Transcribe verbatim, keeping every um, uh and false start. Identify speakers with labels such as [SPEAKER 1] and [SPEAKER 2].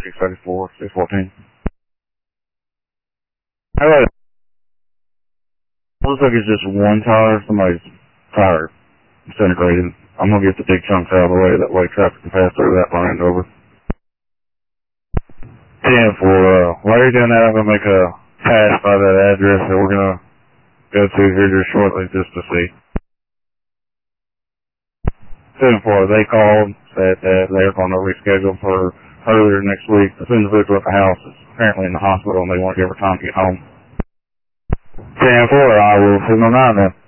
[SPEAKER 1] six thirty-four, six fourteen. Hello. Looks like it's just one tire. Somebody's tire disintegrated. I'm gonna get the big chunks out of the way. That way traffic can pass through that line over. ten for, uh, while you're doing that, I'm gonna make a pass by that address that we're gonna go to here just shortly just to see. ten four, they called, said that they're gonna reschedule for earlier next week. As soon as the individual at the house is apparently in the hospital and they want to give her time to get home. ten four, I will signal nine then.